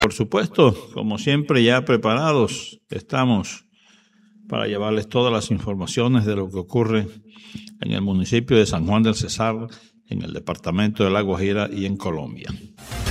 Por supuesto, como siempre, ya preparados estamos para llevarles todas las informaciones de lo que ocurre en el municipio de San Juan del Cesar, en el departamento de La Guajira y en Colombia.